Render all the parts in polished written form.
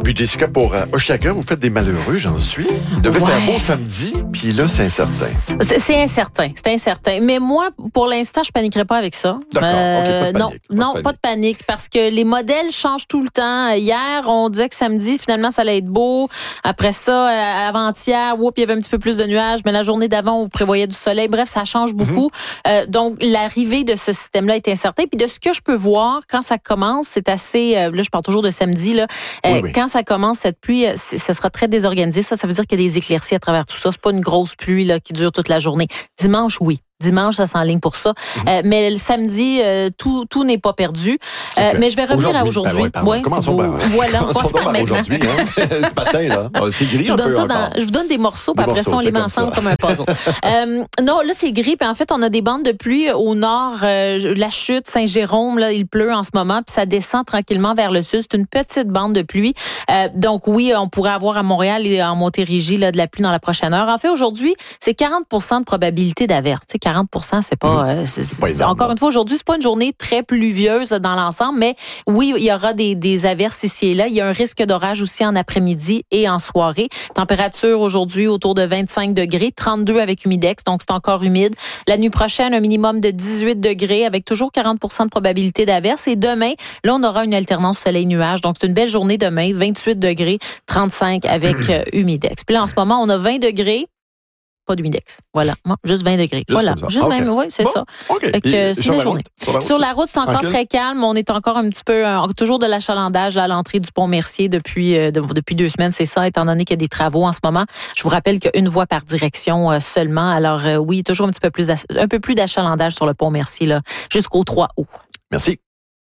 Puis Jessica, pour Oshtaka, vous faites des malheureux, j'en suis. Il devait faire beau samedi, puis là, c'est incertain. C'est incertain. Mais moi, pour l'instant, je paniquerai pas avec ça. D'accord, OK, pas de panique, parce que les modèles changent tout le temps. Hier, on disait que samedi, finalement, ça allait être beau. Après ça, avant-hier, il y avait un petit peu plus de nuages, mais la journée d'avant, on prévoyait du soleil. Bref, ça change beaucoup. Donc, l'arrivée de ce système-là est incertain. Puis de ce que je peux voir, quand ça commence, c'est assez... là, je parle toujours de samedi, là. Quand ça commence, cette pluie, ça sera très désorganisé. Ça veut dire qu'il y a des éclaircies à travers tout ça. C'est pas une grosse pluie là qui dure toute la journée. Dimanche, oui. Dimanche, ça s'enligne pour ça. Mais le samedi, tout n'est pas perdu. Mais je vais revenir à aujourd'hui. Commençons par aujourd'hui. Ce matin, là. C'est gris un peu encore. Je vous donne des morceaux, puis après ça, on les met ensemble comme un puzzle. Non, là, c'est gris. Puis en fait, on a des bandes de pluie au nord. La Chute, Saint-Jérôme, là, il pleut en ce moment. Puis ça descend tranquillement vers le sud. C'est une petite bande de pluie. Donc oui, on pourrait avoir à Montréal et en Montérégie là, de la pluie dans la prochaine heure. En fait, aujourd'hui, c'est 40% de probabilité d'averse. 40%, c'est pas... c'est pas énorme, encore une fois, aujourd'hui, c'est pas une journée très pluvieuse dans l'ensemble, mais oui, il y aura des averses ici et là. Il y a un risque d'orage aussi en après-midi et en soirée. Température aujourd'hui autour de 25 degrés, 32 avec humidex, donc c'est encore humide. La nuit prochaine, un minimum de 18 degrés avec toujours 40% de probabilité d'averse. Et demain, là, on aura une alternance soleil-nuage. Donc, c'est une belle journée demain, 28 degrés, 35 avec humidex. Puis là, en ce moment, on a 20 degrés. Pas d'humidex. Voilà. Juste 20 degrés. Juste 20, oui, c'est ça. Okay. Fait que c'est une journée. Sur la route, c'est encore très calme. On est encore un petit peu, toujours de l'achalandage à l'entrée du pont Mercier depuis 2 semaines. C'est ça, étant donné qu'il y a des travaux en ce moment. Je vous rappelle qu'il y a une voie par direction seulement. Alors, oui, toujours un peu plus d'achalandage sur le pont Mercier, là, jusqu'au 3 août. Merci.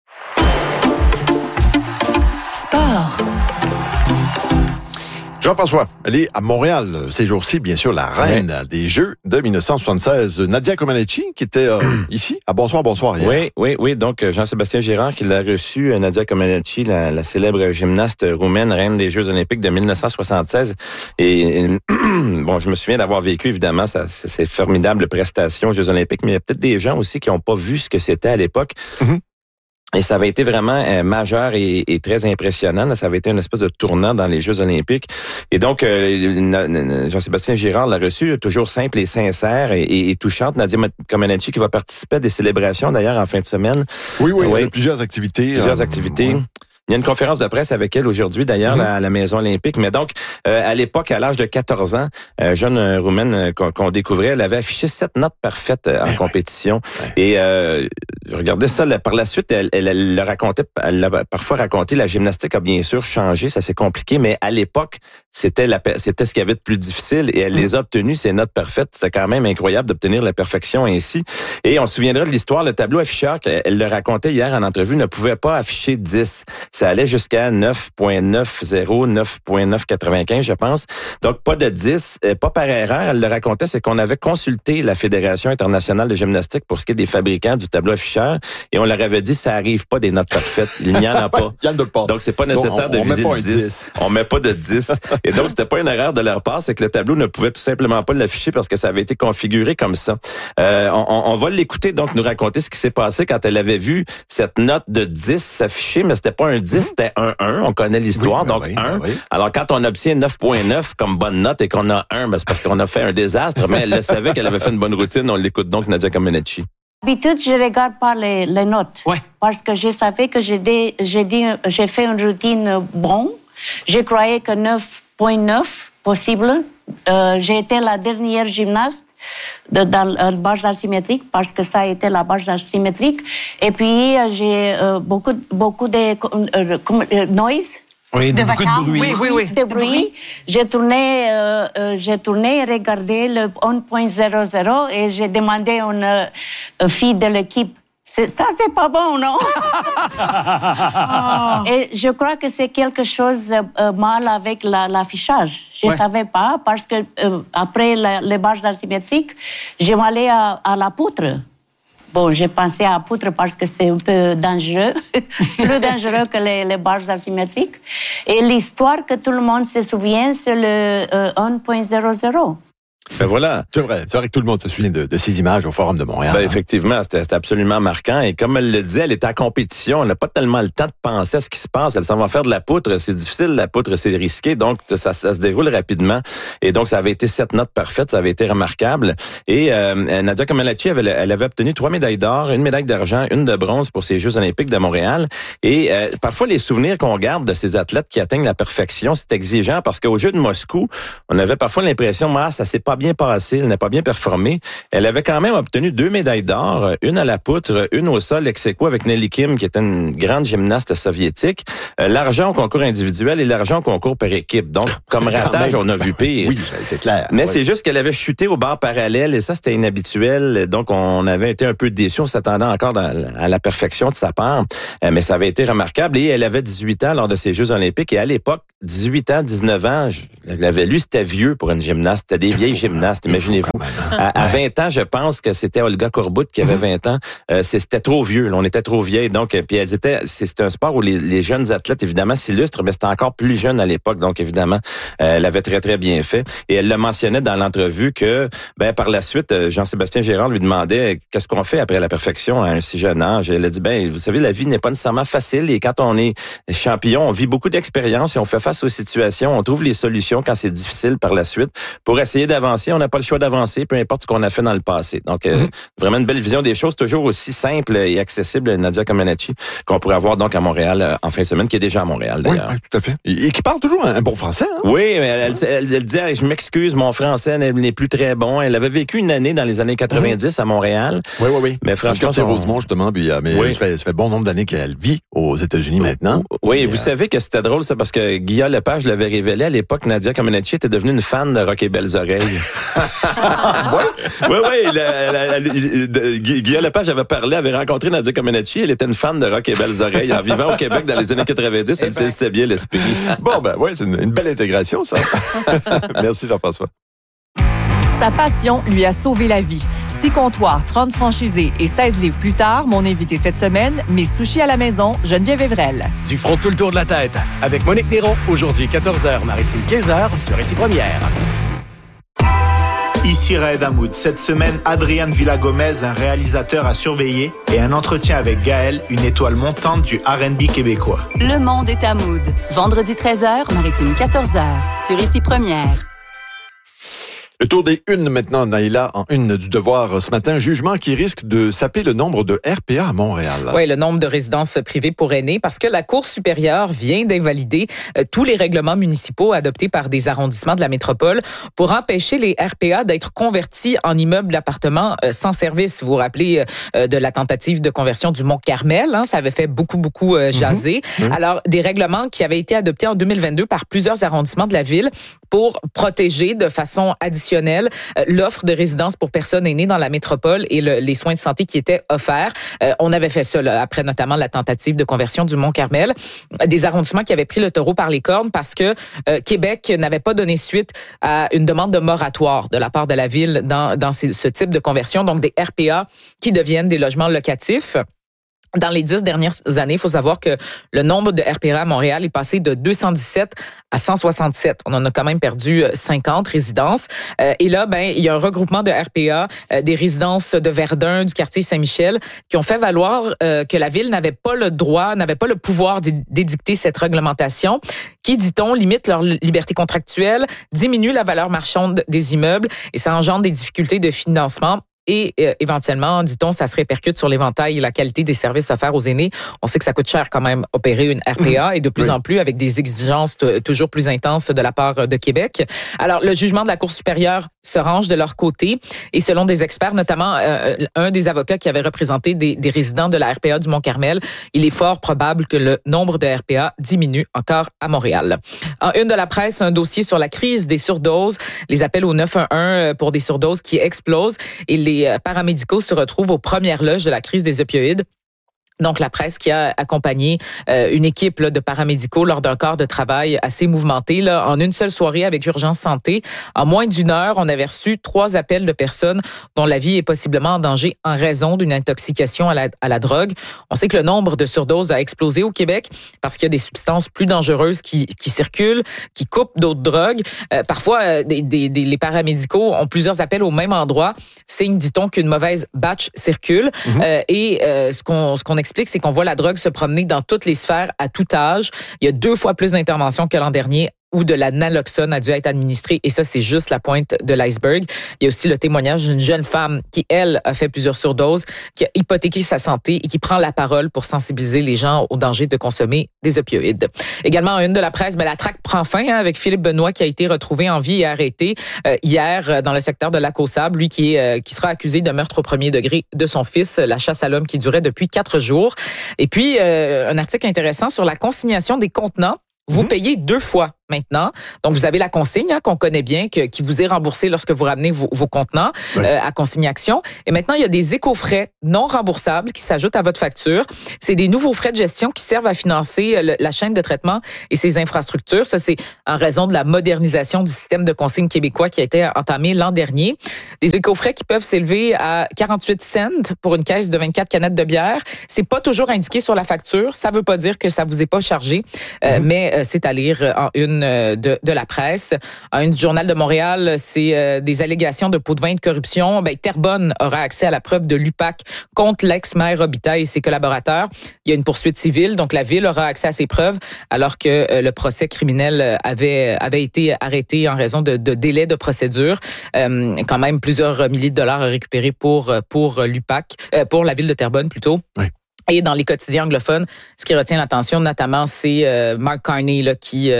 Sport. Jean-François, elle est à Montréal ces jours-ci, bien sûr, la reine des Jeux de 1976, Nadia Comaneci, qui était ici. Bonsoir hier. Oui. Donc, Jean-Sébastien Girard qui l'a reçu, Nadia Comaneci, la célèbre gymnaste roumaine, reine des Jeux olympiques de 1976. Et bon, je me souviens d'avoir vécu, évidemment, ces formidables prestations aux Jeux olympiques, mais il y a peut-être des gens aussi qui n'ont pas vu ce que c'était à l'époque. Et ça avait été vraiment majeur et très impressionnant. Là, ça avait été une espèce de tournant dans les Jeux olympiques. Et donc, Jean-Sébastien Girard l'a reçu, toujours simple et sincère et touchante. Nadia Comaneci qui va participer à des célébrations, d'ailleurs, en fin de semaine. Oui, il y a plusieurs activités. Il y a une conférence de presse avec elle aujourd'hui, d'ailleurs, à la Maison olympique. Mais donc, à l'époque, à l'âge de 14 ans, jeune Roumaine qu'on découvrait, elle avait affiché 7 notes parfaites en compétition. Et je regardais ça par la suite. Elle le racontait, elle l'a parfois raconté. La gymnastique a bien sûr changé, ça s'est compliqué, mais à l'époque, c'était ce qu'il y avait de plus difficile. Et elle les a obtenues, ces notes parfaites. C'est quand même incroyable d'obtenir la perfection ainsi. Et on se souviendra de l'histoire. Le tableau afficheur, elle le racontait hier en entrevue, ne pouvait pas afficher 10. Ça allait jusqu'à 9.90, 9.995, je pense. Donc, pas de 10, pas par erreur. Elle le racontait, c'est qu'on avait consulté la Fédération internationale de gymnastique pour ce qui est des fabricants du tableau afficheur et on leur avait dit, ça arrive pas des notes parfaites. Il n'y en a pas. Il y en a pas. Donc, c'est pas nécessaire de viser le 10. On met pas de 10. Et donc, c'était pas une erreur de leur part, c'est que le tableau ne pouvait tout simplement pas l'afficher parce que ça avait été configuré comme ça. On va l'écouter, donc, nous raconter ce qui s'est passé quand elle avait vu cette note de 10 s'afficher, mais c'était pas un 10, c'était un 1. On connaît l'histoire, donc 1. Alors, quand on obtient 9.9 comme bonne note et qu'on a 1, c'est parce qu'on a fait un désastre, mais elle le savait qu'elle avait fait une bonne routine. On l'écoute donc, Nadia Comaneci. D'habitude, je regarde pas les notes. Parce que je savais que j'ai fait une routine bonne. Je croyais que 9.9 possible. J'ai été la dernière gymnaste dans la barre asymétrique parce que ça a été la barre asymétrique. Et puis, j'ai beaucoup de noise. Oui, de beaucoup de bruit. Oui. De bruit. J'ai tourné, regardé le 1.00 et j'ai demandé à une fille de l'équipe. Ça, c'est pas bon, non? Et je crois que c'est quelque chose mal avec l'affichage. Je savais pas parce que après les barres asymétriques, je m'allais à la poutre. Bon, j'ai pensé à la poutre parce que c'est un peu dangereux, plus dangereux que les barres asymétriques. Et l'histoire que tout le monde se souvient, c'est le 1.00. Ben voilà. C'est vrai que tout le monde se souvient de ces images au Forum de Montréal. Ben effectivement, c'était absolument marquant. Et comme elle le disait, elle était en compétition. Elle n'a pas tellement le temps de penser à ce qui se passe. Elle s'en va faire de la poutre. C'est difficile, la poutre, c'est risqué. Donc, ça se déroule rapidement. Et donc, ça avait été 7 notes parfaites. Ça avait été remarquable. Et Nadia Comaneci, elle avait obtenu 3 médailles d'or, 1 médaille d'argent, 1 de bronze pour ces Jeux olympiques de Montréal. Et parfois, les souvenirs qu'on garde de ces athlètes qui atteignent la perfection, c'est exigeant parce qu'au Jeux de Moscou, on avait parfois l'impression, ça s'est pas bien passé, elle n'a pas bien performé. Elle avait quand même obtenu 2 médailles d'or, 1 à la poutre, 1 au sol ex aequo avec Nelly Kim, qui était une grande gymnaste soviétique. L'argent au concours individuel et l'argent au concours par équipe. Donc, comme ratage, on a vu pire. Oui, c'est clair. Mais c'est juste qu'elle avait chuté au bar parallèle et ça, c'était inhabituel. Donc, on avait été un peu déçus. On s'attendait encore à la perfection de sa part. Mais ça avait été remarquable. Et elle avait 18 ans lors de ces Jeux olympiques. Et à l'époque, 18 ans, 19 ans, je l'avais lu, c'était vieux pour une gymnaste. C'était des vieilles gymnastes, imaginez-vous. À 20 ans, je pense que c'était Olga Korbut qui avait 20 ans. C'était trop vieux. On était trop vieilles. Donc, puis c'était un sport où les jeunes athlètes, évidemment, s'illustrent, mais c'était encore plus jeune à l'époque. Donc, évidemment, elle avait très, très bien fait. Et elle le mentionnait dans l'entrevue que, par la suite, Jean-Sébastien Girard lui demandait qu'est-ce qu'on fait après la perfection à un si jeune âge. Elle a dit, vous savez, la vie n'est pas nécessairement facile et quand on est champion, on vit beaucoup d'expériences et on fait face aux situations, on trouve les solutions quand c'est difficile par la suite. Pour essayer d'avancer, on n'a pas le choix d'avancer, peu importe ce qu'on a fait dans le passé. Donc, vraiment une belle vision des choses, toujours aussi simple et accessible, Nadia Comaneci, qu'on pourrait avoir donc à Montréal en fin de semaine, qui est déjà à Montréal d'ailleurs. Oui, tout à fait. Et qui parle toujours un bon français. Hein? Oui, mais elle disait, je m'excuse, mon français n'est plus très bon. Elle avait vécu une année dans les années 90 à Montréal. Oui. Mais franchement, c'est Rosemont, justement, puis, mais ça fait bon nombre d'années qu'elle vit aux États-Unis maintenant. Oui, vous savez que c'était drôle, ça, parce que Guillaume Lepage l'avait révélé à l'époque, Nadia Comaneci était devenue une fan de Rock et Belles Oreilles. Guillaume Lepage avait rencontré Nadia Comaneci, elle était une fan de Rock et Belles Oreilles. En vivant au Québec dans les années 90, elle sait bien l'esprit. C'est une belle intégration, ça. Merci, Jean-François. Sa passion lui a sauvé la vie. 6 comptoirs, 30 franchisés et 16 livres plus tard, mon invité cette semaine, mes sushis à la maison, Geneviève Evrel. Tu feras tout le tour de la tête avec Monique Néron, aujourd'hui 14h, Maritime 15h, sur Ici Première. Ici Raed Hamoud. Cette semaine, Adrian Villa-Gomez, un réalisateur à surveiller, et un entretien avec Gaël, une étoile montante du R&B québécois. Le monde est à Mood. Vendredi 13h, Maritime 14h, sur Ici Première. Le tour des unes maintenant, Naïla, en une du Devoir ce matin. Jugement qui risque de saper le nombre de RPA à Montréal. Oui, le nombre de résidences privées pour aînés, parce que la Cour supérieure vient d'invalider tous les règlements municipaux adoptés par des arrondissements de la métropole pour empêcher les RPA d'être convertis en immeubles d'appartements sans service. Vous vous rappelez de la tentative de conversion du Mont-Carmel, ça avait fait beaucoup jaser. Alors, des règlements qui avaient été adoptés en 2022 par plusieurs arrondissements de la ville pour protéger de façon additionnelle l'offre de résidence pour personnes aînées dans la métropole et les soins de santé qui étaient offerts. On avait fait ça après notamment la tentative de conversion du Mont-Carmel. Des arrondissements qui avaient pris le taureau par les cornes parce que Québec n'avait pas donné suite à une demande de moratoire de la part de la ville dans ce type de conversion, donc des RPA qui deviennent des logements locatifs. Dans les 10 dernières années, il faut savoir que le nombre de RPA à Montréal est passé de 217 à 167. On en a quand même perdu 50 résidences. Et là, il y a un regroupement de RPA, des résidences de Verdun, du quartier Saint-Michel, qui ont fait valoir que la ville n'avait pas le droit, n'avait pas le pouvoir d'édicter cette réglementation, qui, dit-on, limite leur liberté contractuelle, diminue la valeur marchande des immeubles et ça engendre des difficultés de financement. Et éventuellement, dit-on, ça se répercute sur l'éventail et la qualité des services offerts aux aînés. On sait que ça coûte cher quand même opérer une RPA et de plus en plus avec des exigences toujours plus intenses de la part de Québec. Alors, le jugement de la Cour supérieure se range de leur côté et selon des experts, notamment un des avocats qui avait représenté des résidents de la RPA du Mont-Carmel, il est fort probable que le nombre de RPA diminue encore à Montréal. En une de la presse, un dossier sur la crise des surdoses, les appels au 911 pour des surdoses qui explosent et les paramédicaux se retrouvent aux premières loges de la crise des opioïdes. Donc, la presse qui a accompagné une équipe là, de paramédicaux lors d'un quart de travail assez mouvementé. Là, en une seule soirée avec Urgence Santé, en moins d'une heure, on avait reçu 3 appels de personnes dont la vie est possiblement en danger en raison d'une intoxication à la drogue. On sait que le nombre de surdoses a explosé au Québec parce qu'il y a des substances plus dangereuses qui circulent, qui coupent d'autres drogues. Parfois, les paramédicaux ont plusieurs appels au même endroit. Signe, dit-on, qu'une mauvaise batch circule. Ce qu'on explique, c'est qu'on voit la drogue se promener dans toutes les sphères à tout âge. Il y a 2 fois plus d'interventions que l'an dernier où de la naloxone a dû être administrée. Et ça, c'est juste la pointe de l'iceberg. Il y a aussi le témoignage d'une jeune femme qui, elle, a fait plusieurs surdoses, qui a hypothéqué sa santé et qui prend la parole pour sensibiliser les gens au danger de consommer des opioïdes. Également, en une de la presse, la traque prend fin avec Philippe Benoît qui a été retrouvé en vie et arrêté hier dans le secteur de Lac-aux-Sables. Lui qui sera accusé de meurtre au premier degré de son fils, la chasse à l'homme qui durait depuis 4 jours. Et puis, un article intéressant sur la consignation des contenants. Vous payez 2 fois maintenant. Donc, vous avez la consigne qu'on connaît bien, qui vous est remboursée lorsque vous ramenez vos contenants à consignation. Et maintenant, il y a des éco-frais non remboursables qui s'ajoutent à votre facture. C'est des nouveaux frais de gestion qui servent à financer la chaîne de traitement et ses infrastructures. Ça, c'est en raison de la modernisation du système de consigne québécois qui a été entamé l'an dernier. Des éco-frais qui peuvent s'élever à 48 cents pour une caisse de 24 canettes de bière. C'est pas toujours indiqué sur la facture. Ça veut pas dire que ça vous est pas chargé, mais c'est à lire en une de la presse. En une du Journal de Montréal, c'est des allégations de pots de vin et de corruption. Terrebonne aura accès à la preuve de l'UPAC contre l'ex-maire Robitaille et ses collaborateurs. Il y a une poursuite civile, donc la ville aura accès à ces preuves, alors que le procès criminel avait été arrêté en raison de délais de procédure. Quand même, plusieurs milliers de dollars à récupérer pour l'UPAC, pour la ville de Terrebonne plutôt. Oui. Et dans les quotidiens anglophones, ce qui retient l'attention notamment, c'est Mark Carney là, qui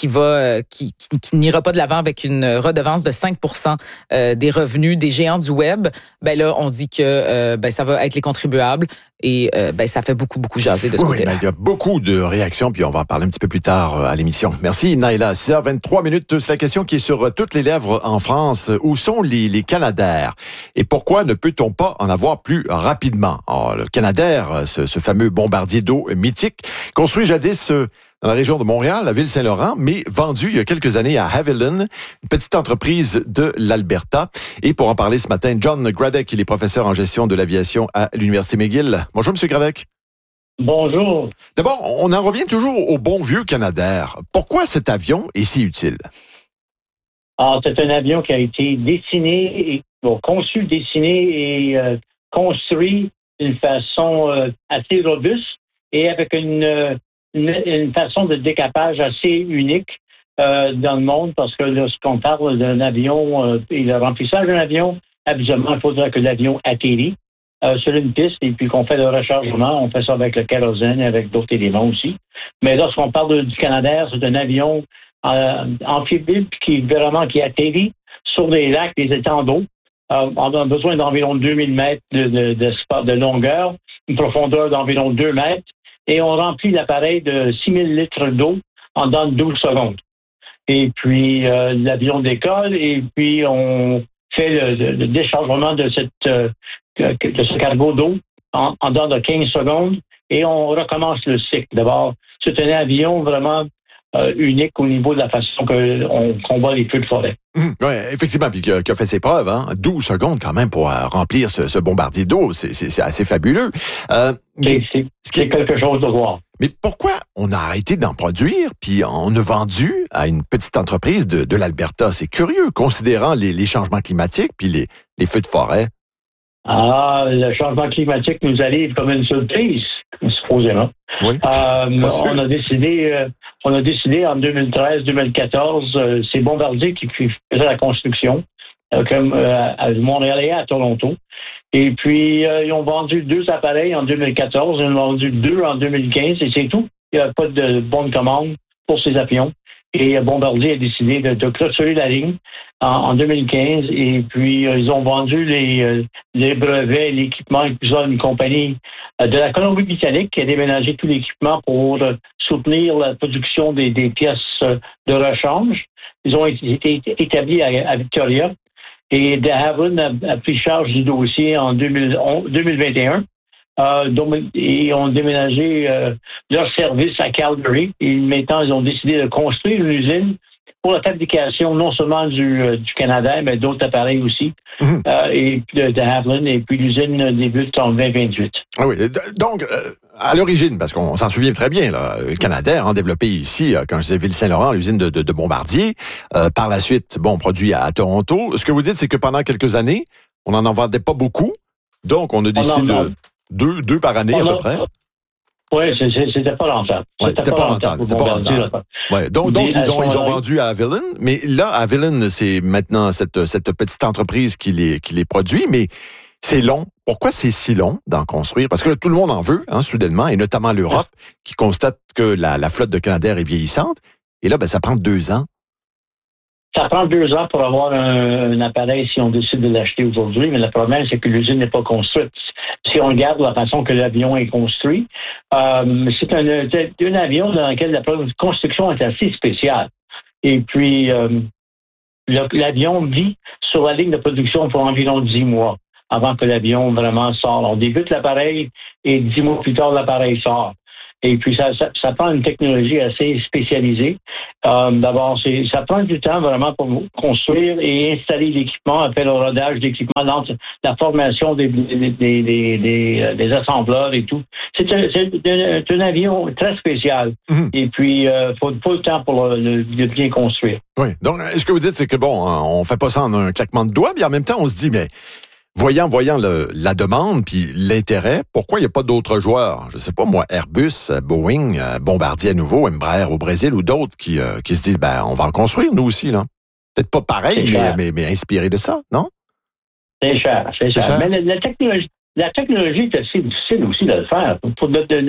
n'ira pas de l'avant avec une redevance de 5% des revenus des géants du web. Là, on dit que ça va être les contribuables. Et ça fait beaucoup jaser de ce côté-là. Il y a beaucoup de réactions, puis on va en parler un petit peu plus tard à l'émission. Merci, Naila. 6h23, c'est la question qui est sur toutes les lèvres en France. Où sont les Canadair? Et pourquoi ne peut-on pas en avoir plus rapidement? Alors, le Canadair, ce fameux bombardier d'eau mythique, construit jadis dans la région de Montréal, la ville Saint-Laurent, mais vendu il y a quelques années à Haviland, une petite entreprise de l'Alberta. Et pour en parler ce matin, John Gradek, il est professeur en gestion de l'aviation à l'Université McGill. Bonjour, M. Gradek. Bonjour. D'abord, on en revient toujours au bon vieux Canadair. Pourquoi cet avion est si utile? Alors, c'est un avion qui a été conçu, dessiné et construit d'une façon assez robuste et avec une façon de décapage assez unique dans le monde, parce que lorsqu'on parle d'un avion et le remplissage d'un avion, habituellement, il faudra que l'avion atterrit sur une piste et puis qu'on fait le rechargement. On fait ça avec le kérosène et avec d'autres éléments aussi. Mais lorsqu'on parle du Canadair, c'est un avion amphibie qui atterrit sur des lacs, des étangs d'eau. On a besoin d'environ 2000 mètres de longueur, une profondeur d'environ 2 mètres. Et on remplit l'appareil de 6000 litres d'eau en dans 12 secondes. Et puis, l'avion décolle et puis on fait le déchargement de ce cargo d'eau en dans de 15 secondes et on recommence le cycle. D'abord, c'est un avion vraiment unique au niveau de la façon qu'on combat les feux de forêt. Oui, effectivement, puis qui a fait ses preuves, 12 secondes quand même pour remplir ce bombardier d'eau, c'est assez fabuleux. C'est quelque chose de voir. Mais pourquoi on a arrêté d'en produire, puis on a vendu à une petite entreprise de l'Alberta? C'est curieux, considérant les changements climatiques, puis les feux de forêt. Le changement climatique nous arrive comme une surprise, supposément. Oui. On a décidé en 2013-2014, ces bombardiers qui faisaient la construction, comme à Montréal et à Toronto. Et puis, ils ont vendu 2 appareils en 2014, ils en ont vendu 2 en 2015, et c'est tout. Il n'y a pas de bonne commande pour ces avions. Et Bombardier a décidé de clôturer la ligne en 2015. Et puis, ils ont vendu les brevets, l'équipement, et puis une compagnie de la Colombie-Britannique qui a déménagé tout l'équipement pour soutenir la production des pièces de rechange. Ils ont été établis à Victoria. Et de Havilland a pris charge du dossier en 2021. et ont déménagé leur service à Calgary. Et maintenant, ils ont décidé de construire une usine pour la fabrication non seulement du Canadair, mais d'autres appareils aussi, et de Haviland. Et puis l'usine débute en 2028. Ah oui, donc, à l'origine, parce qu'on s'en souvient très bien, là, Canadair, développé ici, quand je disais Ville-Saint-Laurent, l'usine de Bombardier. Par la suite, produit à Toronto. Ce que vous dites, c'est que pendant quelques années, on n'en vendait pas beaucoup. Donc, on a décidé de deux par année à peu près. Oui, c'était pas rentable. C'était pas rentable. Ouais, donc ils ont vendu à Haviland, mais là, Haviland, c'est maintenant cette petite entreprise qui les produit, mais c'est long. Pourquoi c'est si long d'en construire? Parce que là, tout le monde en veut, soudainement, et notamment l'Europe, qui constate que la flotte de Canadair est vieillissante. Et là, ça prend 2 ans. Ça prend 2 ans pour avoir un appareil si on décide de l'acheter aujourd'hui, mais le problème, c'est que l'usine n'est pas construite. Si on regarde la façon que l'avion est construit, c'est un avion dans lequel la construction est assez spéciale. Et puis, l'avion vit sur la ligne de production pour environ 10 mois avant que l'avion vraiment sorte. On débute l'appareil et 10 mois plus tard, l'appareil sort. Et puis, ça prend une technologie assez spécialisée. D'abord, ça prend du temps vraiment pour construire et installer l'équipement, appel au rodage d'équipement, la formation des assembleurs et tout. C'est un avion très spécial. Et puis, faut le temps pour le bien construire. Oui. Donc, ce que vous dites, c'est que on fait pas ça en un claquement de doigts, mais en même temps, on se dit, mais voyant la demande puis l'intérêt, pourquoi il n'y a pas d'autres joueurs? Je sais pas, moi, Airbus, Boeing, Bombardier à nouveau, Embraer au Brésil ou d'autres qui se disent, on va en construire, nous aussi, là. Peut-être pas pareil, mais inspiré de ça, non? C'est cher. Mais la technologie est assez difficile aussi de le faire. Pour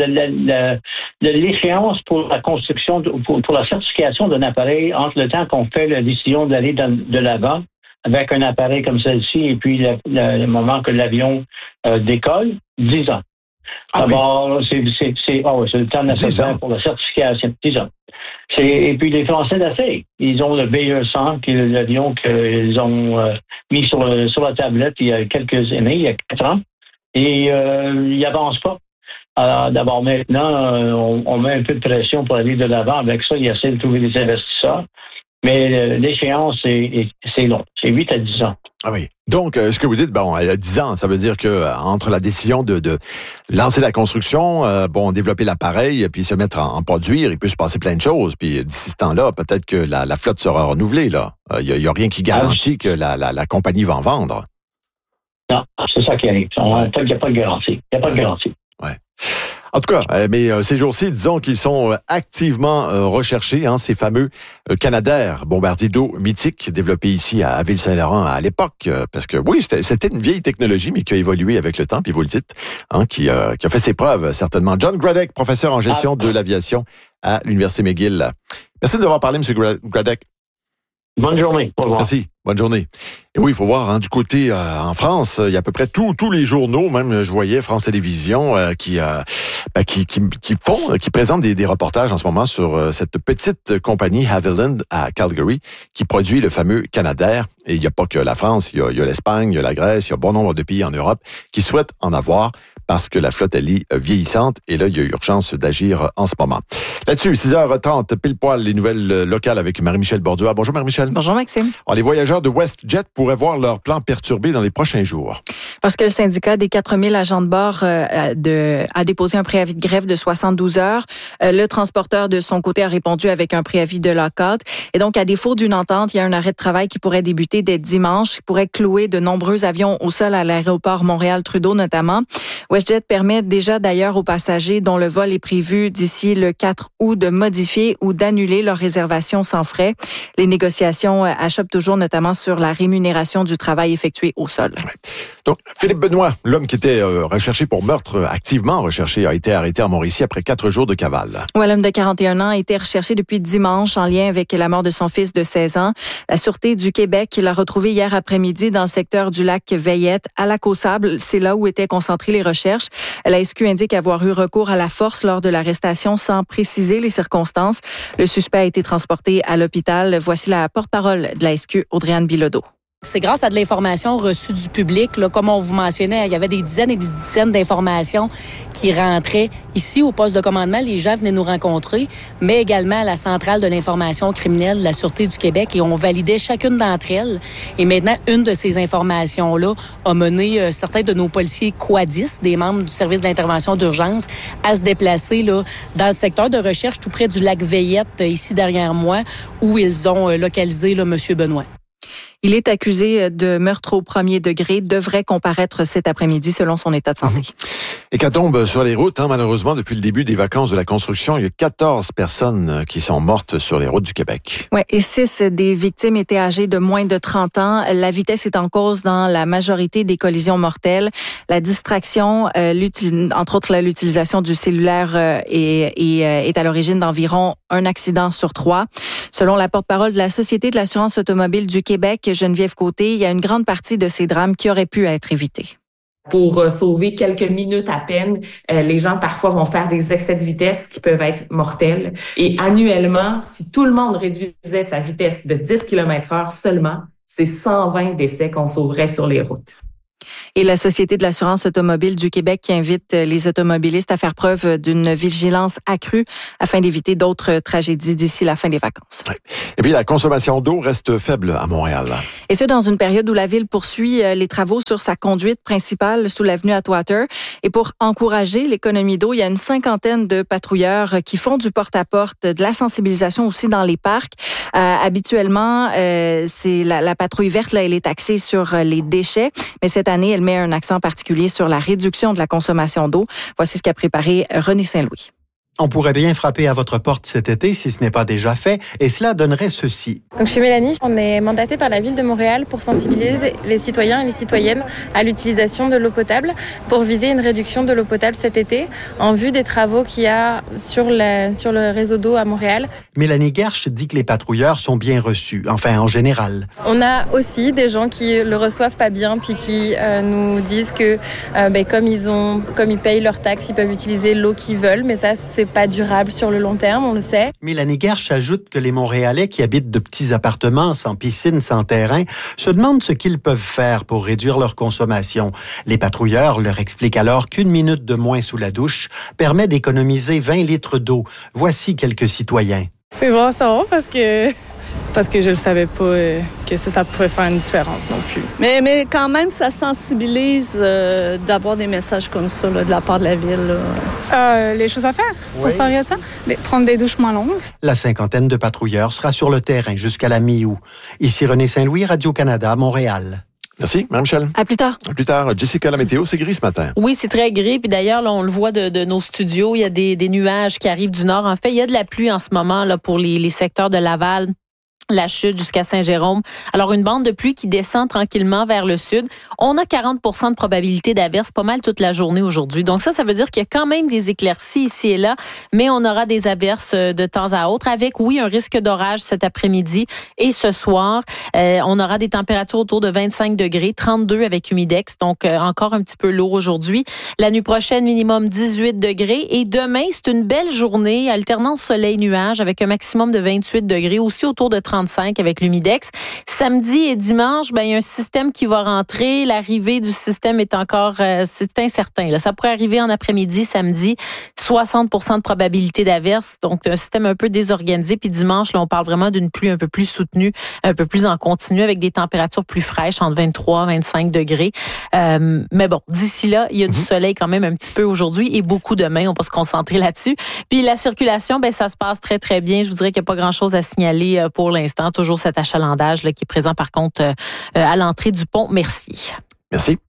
l'échéance pour la construction, pour la certification d'un appareil, entre le temps qu'on fait la décision d'aller de l'avant, avec un appareil comme celle-ci, et puis le moment que l'avion décolle, 10 ans. D'abord, c'est le temps nécessaire pour la certification, 10 ans. Et puis les Français l'essayent. Ils ont le BE-100, qui est l'avion qu'ils ont mis sur la tablette il y a quelques années, il y a 4 ans, et ils n'avancent pas. Alors, d'abord, maintenant, on met un peu de pression pour aller de l'avant. Avec ça, ils essaient de trouver des investisseurs. Mais l'échéance, c'est long. C'est 8 à 10 ans. Ah oui. Donc, ce que vous dites, à 10 ans, ça veut dire que entre la décision de lancer la construction, développer l'appareil, puis se mettre en produire, il peut se passer plein de choses. Puis d'ici ce temps-là, peut-être que la flotte sera renouvelée, là. Il y a rien qui garantit que la compagnie va en vendre. Non, c'est ça qui arrive. Il n'y a pas de garantie. Il n'y a pas de garantie. Ouais. En tout cas, mais ces jours-ci, disons qu'ils sont activement recherchés, ces fameux Canadair Bombardier d'eau mythiques développés ici à Ville-Saint-Laurent à l'époque. Parce que oui, c'était une vieille technologie, mais qui a évolué avec le temps, puis vous le dites, qui a fait ses preuves, certainement. John Gradek, professeur en gestion de l'aviation à l'Université McGill. Merci de nous avoir parlé, M. Gradek. Bonne journée. Au revoir. Merci. Bonne journée. Et oui, il faut voir, du côté en France, il y a à peu près tous les journaux, même je voyais France Télévisions, qui présentent des reportages en ce moment sur cette petite compagnie Haviland à Calgary qui produit le fameux Canadair. Et il n'y a pas que la France, il y a l'Espagne, il y a la Grèce, il y a bon nombre de pays en Europe qui souhaitent en avoir parce que la flotte, elle est vieillissante. Et là, il y a urgence d'agir en ce moment. Là-dessus, 6h30, pile poil, les nouvelles locales avec Marie-Michel Bordua. Bonjour Marie-Michel. Bonjour Maxime. Alors, les voyageurs de WestJet pourraient voir leur plan perturbé dans les prochains jours. Parce que le syndicat des 4000 agents de bord a déposé un préavis de grève de 72 heures. Le transporteur, de son côté, a répondu avec un préavis de lock-out. Et donc, à défaut d'une entente, il y a un arrêt de travail qui pourrait débuter dès dimanche, qui pourrait clouer de nombreux avions au sol à l'aéroport Montréal-Trudeau notamment. WestJet permet déjà d'ailleurs aux passagers dont le vol est prévu d'ici le 4 août de modifier ou d'annuler leur réservation sans frais. Les négociations achoppent toujours notamment sur la rémunération du travail effectué au sol. Ouais. Donc, Philippe Benoît, l'homme qui était recherché pour meurtre, activement recherché, a été arrêté en Mauricie après 4 jours de cavale. Ouais, l'homme de 41 ans a été recherché depuis dimanche en lien avec la mort de son fils de 16 ans. La Sûreté du Québec l'a retrouvé hier après-midi dans le secteur du lac Veillette, à Lac-aux-Sables. C'est là où étaient concentrées les recherches. La SQ indique avoir eu recours à la force lors de l'arrestation sans préciser les circonstances. Le suspect a été transporté à l'hôpital. Voici la porte-parole de la SQ, Audrey-Anne Bilodeau. C'est grâce à de l'information reçue du public, là, comme on vous mentionnait, il y avait des dizaines et des dizaines d'informations qui rentraient ici au poste de commandement. Les gens venaient nous rencontrer, mais également à la centrale de l'information criminelle de la Sûreté du Québec, et on validait chacune d'entre elles. Et maintenant, une de ces informations-là a mené certains de nos policiers quadistes, des membres du service d'intervention d'urgence, à se déplacer là, dans le secteur de recherche tout près du lac Veillette, ici derrière moi, où ils ont localisé là, M. Benoît. Il est accusé de meurtre au premier degré, devrait comparaître cet après-midi selon son état de santé. Hécatombe sur les routes, malheureusement, depuis le début des vacances de la construction, il y a 14 personnes qui sont mortes sur les routes du Québec. Oui, et 6 des victimes étaient âgées de moins de 30 ans. La vitesse est en cause dans la majorité des collisions mortelles. La distraction, entre autres l'utilisation du cellulaire est à l'origine d'environ un accident sur 3. Selon la porte-parole de la Société de l'assurance automobile du Québec, Geneviève Côté, il y a une grande partie de ces drames qui auraient pu être évités. Pour sauver quelques minutes à peine, les gens parfois vont faire des excès de vitesse qui peuvent être mortels. Et annuellement, si tout le monde réduisait sa vitesse de 10 km/h seulement, c'est 120 décès qu'on sauverait sur les routes. Et la Société de l'assurance automobile du Québec qui invite les automobilistes à faire preuve d'une vigilance accrue afin d'éviter d'autres tragédies d'ici la fin des vacances. Et puis, la consommation d'eau reste faible à Montréal. Et ce, dans une période où la ville poursuit les travaux sur sa conduite principale sous l'avenue Atwater. Et pour encourager l'économie d'eau, il y a une 50aine de patrouilleurs qui font du porte-à-porte, de la sensibilisation aussi dans les parcs. Habituellement, c'est la patrouille verte, là, elle est axée sur les déchets. Mais cette année, elle met un accent particulier sur la réduction de la consommation d'eau. Voici ce qu'a préparé René Saint-Louis. On pourrait bien frapper à votre porte cet été si ce n'est pas déjà fait, et cela donnerait ceci. Donc, je suis Mélanie, on est mandaté par la Ville de Montréal pour sensibiliser les citoyens et les citoyennes à l'utilisation de l'eau potable pour viser une réduction de l'eau potable cet été en vue des travaux qu'il y a sur le réseau d'eau à Montréal. Mélanie Gersh dit que les patrouilleurs sont bien reçus, enfin en général. On a aussi des gens qui le reçoivent pas bien puis qui nous disent que comme ils payent leurs taxes, ils peuvent utiliser l'eau qu'ils veulent, mais ça, c'est pas durable sur le long terme, on le sait. Mélanie Gersh ajoute que les Montréalais qui habitent de petits appartements sans piscine, sans terrain, se demandent ce qu'ils peuvent faire pour réduire leur consommation. Les patrouilleurs leur expliquent alors qu'une minute de moins sous la douche permet d'économiser 20 litres d'eau. Voici quelques citoyens. C'est bon, ça va parce que je ne savais pas que ça pouvait faire une différence non plus. Mais quand même, ça sensibilise d'avoir des messages comme ça là, de la part de la ville. Les choses à faire pour parer à ça. Prendre des douches moins longues. La 50aine de patrouilleurs sera sur le terrain jusqu'à la mi-août. Ici René Saint-Louis, Radio-Canada, Montréal. Merci, Mme Michel. À plus tard. À plus tard. Jessica, la météo, c'est gris ce matin. Oui, c'est très gris. Puis d'ailleurs, là, on le voit de nos studios, il y a des nuages qui arrivent du nord. En fait, il y a de la pluie en ce moment là, pour les secteurs de Laval, la Chute jusqu'à Saint-Jérôme. Alors, une bande de pluie qui descend tranquillement vers le sud. On a 40 % de probabilité d'averse pas mal toute la journée aujourd'hui. Donc ça veut dire qu'il y a quand même des éclaircies ici et là, mais on aura des averses de temps à autre avec, oui, un risque d'orage cet après-midi et ce soir. On aura des températures autour de 25 degrés, 32 avec humidex, donc encore un petit peu lourd aujourd'hui. La nuit prochaine, minimum 18 degrés. Et demain, c'est une belle journée, alternance soleil-nuage avec un maximum de 28 degrés, aussi autour de 35 avec l'humidex. Samedi et dimanche, il y a un système qui va rentrer. L'arrivée du système est encore, c'est incertain. Là. Ça pourrait arriver en après-midi, samedi. 60 % de probabilité d'averse. Donc, un système un peu désorganisé. Puis dimanche, là, on parle vraiment d'une pluie un peu plus soutenue, un peu plus en continu avec des températures plus fraîches, entre 23 et 25 degrés. Mais bon, d'ici là, il y a du soleil quand même un petit peu aujourd'hui et beaucoup demain. On va se concentrer là-dessus. Puis la circulation, ça se passe très, très bien. Je vous dirais qu'il n'y a pas grand-chose à signaler pour l'instant. Toujours cet achalandage là, qui est présent, par contre, à l'entrée du pont Mercier. Merci.